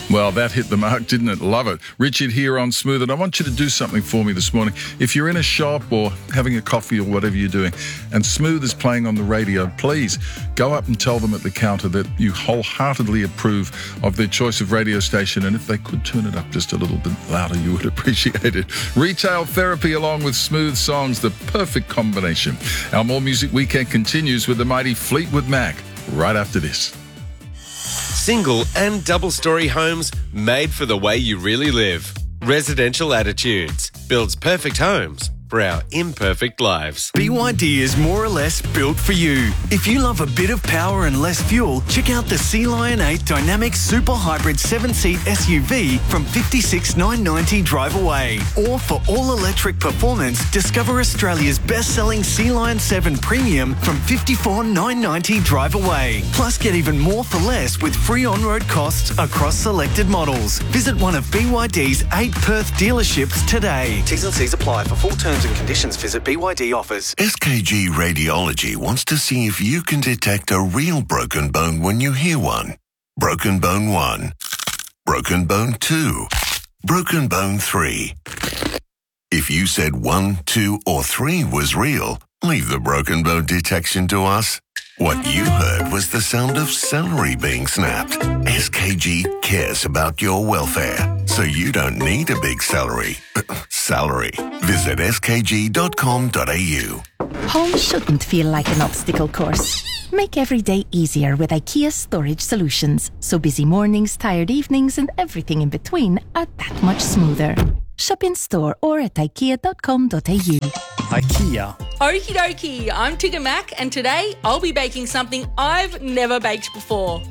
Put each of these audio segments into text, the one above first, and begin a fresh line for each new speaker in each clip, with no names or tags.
Well, that hit the mark, didn't it? Love it. Richard here on Smooth, and I want you to do something for me this morning. If you're in a shop or having a coffee or whatever you're doing, and Smooth is playing on the radio, please go up and tell them at the counter that you wholeheartedly approve of their choice of radio station, and if they could turn it up just a little bit louder, you would appreciate it. Retail therapy along with smooth songs, the perfect combination. Our More Music Weekend continues with the mighty Fleetwood Mac right after this.
Single and double-storey homes made for the way you really live. Residential Attitudes builds perfect homes for our imperfect lives.
BYD is more or less built for you. If you love a bit of power and less fuel, check out the Sea Lion 8 Dynamic Super Hybrid 7-seat SUV from $56,990 drive away. Or for all-electric performance, discover Australia's best-selling Sea Lion 7 Premium from $54,990 drive away. Plus, get even more for less with free on-road costs across selected models. Visit one of BYD's 8 Perth dealerships today. T's and C's apply. For full terms and conditions, visit BYD offers.
SKG Radiology wants to see if you can detect a real broken bone when you hear one. Broken bone 1. Broken bone 2. Broken bone 3. If you said 1, 2, or 3 was real, leave the broken bone detection to us. What you heard was the sound of celery being snapped. SKG cares about your welfare, so you don't need a big salary. Visit skg.com.au.
Home shouldn't feel like an obstacle course. Make every day easier with IKEA Storage Solutions, so busy mornings, tired evenings, and everything in between are that much smoother. Shop in store or at ikea.com.au.
IKEA.
Okie dokie, I'm Tigger Mac, and today I'll be baking something I've never baked before.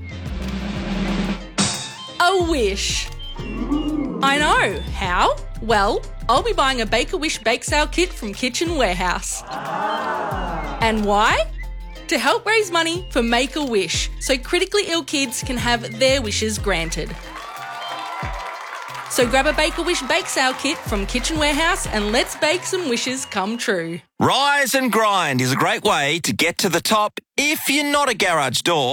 A wish. I know. How? Well, I'll be buying a Bake-A-Wish bake sale kit from Kitchen Warehouse. And why? To help raise money for Make-A-Wish, so critically ill kids can have their wishes granted. So grab a Bake-A-Wish bake sale kit from Kitchen Warehouse and let's bake some wishes come true.
Rise and Grind is a great way to get to the top if you're not a garage door.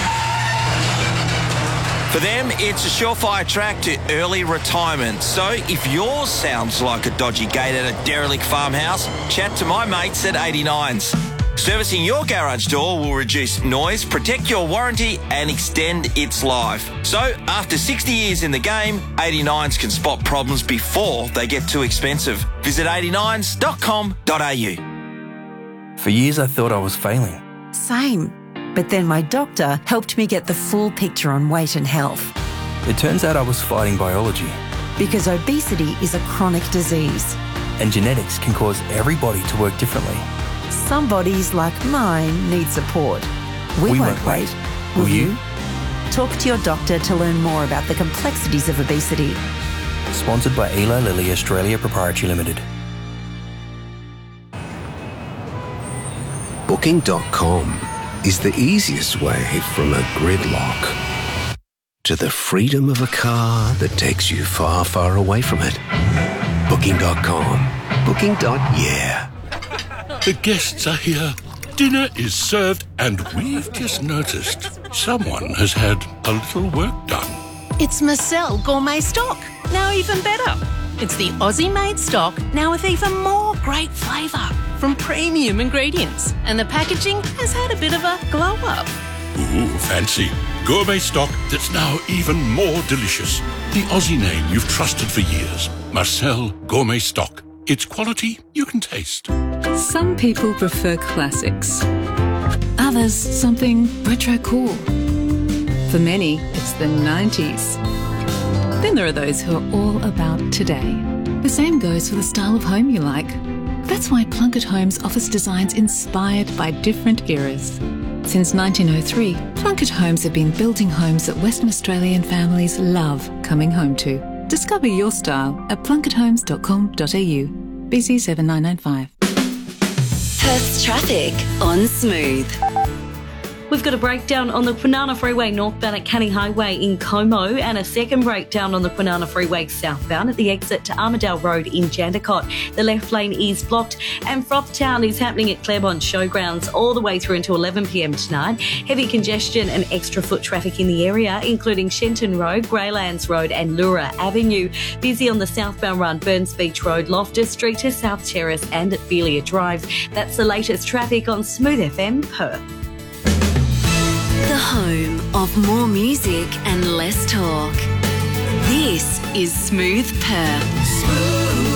For them, it's a surefire track to early retirement. So if yours sounds like a dodgy gate at a derelict farmhouse, chat to my mates at 89s. Servicing your garage door will reduce noise, protect your warranty and extend its life. So after 60 years in the game, 89s can spot problems before they get too expensive. Visit 89s.com.au.
For years I thought I was failing.
Same. But then my doctor helped me get the full picture on weight and health.
It turns out I was fighting biology.
Because obesity is a chronic disease.
And genetics can cause every body to work differently.
Some bodies, like mine, need support. We won't wait. Will you? Talk to your doctor to learn more about the complexities of obesity.
Sponsored by Eli Lilly Australia Proprietary Limited.
Booking.com is the easiest way from a gridlock to the freedom of a car that takes you far, far away from it. Booking.com. Booking.yeah.
The guests are here. Dinner is served, and we've just noticed someone has had a little work done.
It's Marcel Gourmet Stock, now even better. It's the Aussie-made stock, now with even more great flavour from premium ingredients. And the packaging has had a bit of a glow-up.
Ooh, fancy. Gourmet stock that's now even more delicious. The Aussie name you've trusted for years. Marcel Gourmet Stock. It's quality you can taste.
Some people prefer classics. Others, something retro cool. For many, it's the 90s. Then there are those who are all about today. The same goes for the style of home you like. That's why Plunket Homes offers designs inspired by different eras. Since 1903, Plunket Homes have been building homes that Western Australian families love coming home to. Discover your style at plunkethomes.com.au. BC 7995.
Perth's traffic on Smooth. We've got a breakdown on the Kwinana Freeway northbound at Canning Highway in Como, and a second breakdown on the Kwinana Freeway southbound at the exit to Armadale Road in Jandakot. The left lane is blocked, and Frothtown is happening at Claremont Showgrounds all the way through until 11 p.m. tonight. Heavy congestion and extra foot traffic in the area, including Shenton Road, Greylands Road and Lura Avenue. Busy on the southbound run, Burns Beach Road, Loftus Street to South Terrace and at Belia Drive. That's the latest traffic on Smooth FM Perth.
The home of more music and less talk. This is Smooth Perth.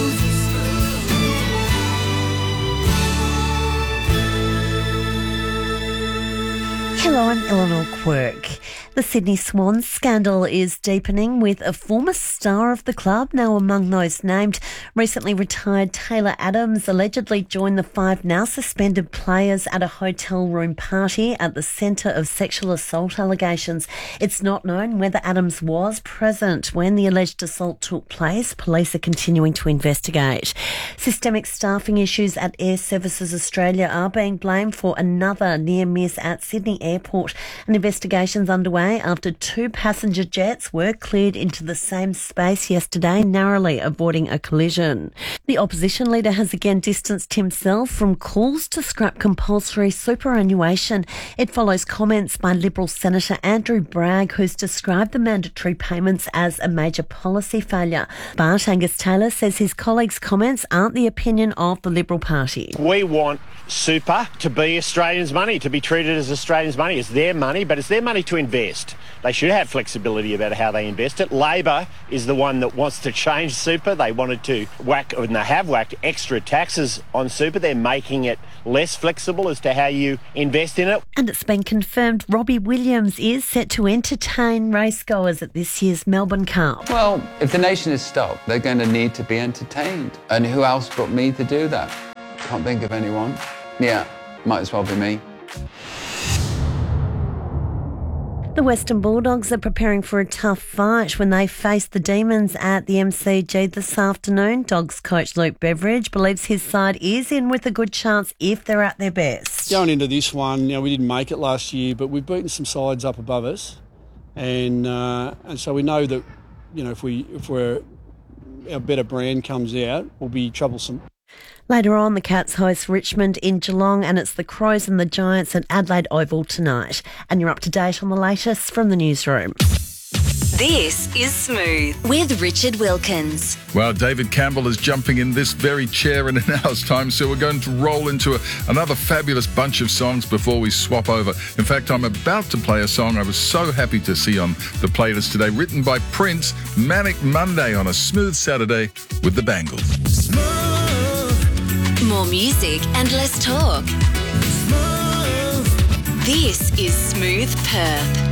Hello, I'm Eleanor Quirk. The Sydney Swans scandal is deepening, with a former star of the club, now among those named. Recently retired Taylor Adams allegedly joined the 5 now suspended players at a hotel room party at the centre of sexual assault allegations. It's not known whether Adams was present when the alleged assault took place. Police are continuing to investigate. Systemic staffing issues at Air Services Australia are being blamed for another near miss at Sydney Airport. An investigation's underway after 2 passenger jets were cleared into the same space yesterday, narrowly avoiding a collision. The opposition leader has again distanced himself from calls to scrap compulsory superannuation. It follows comments by Liberal Senator Andrew Bragg, who's described the mandatory payments as a major policy failure. But Angus Taylor says his colleagues' comments aren't the opinion of the Liberal Party.
We want super to be Australians' money, to be treated as Australians' money. It's their money, but it's their money to invest. They should have flexibility about how they invest it. Labor is the one that wants to change super. They wanted to whack, and they have whacked, extra taxes on super. They're making it less flexible as to how you invest in it.
And it's been confirmed Robbie Williams is set to entertain racegoers at this year's Melbourne Cup.
Well, if the nation is stopped, they're going to need to be entertained. And who else but me to do that? Can't think of anyone. Yeah, might as well be me.
The Western Bulldogs are preparing for a tough fight when they face the Demons at the MCG this afternoon. Dogs coach Luke Beveridge believes his side is in with a good chance if they're at their best.
Going into this one, we didn't make it last year, but we've beaten some sides up above us, and so we know that if our better brand comes out, we'll be troublesome.
Later on, the Cats host Richmond in Geelong, and it's the Crows and the Giants at Adelaide Oval tonight. And you're up to date on the latest from the newsroom.
This is Smooth with Richard Wilkins.
Well, David Campbell is jumping in this very chair in an hour's time, so we're going to roll into another fabulous bunch of songs before we swap over. In fact, I'm about to play a song I was so happy to see on the playlist today, written by Prince, Manic Monday on a Smooth Saturday with the Bangles.
More music and less talk. This is Smooth Perth.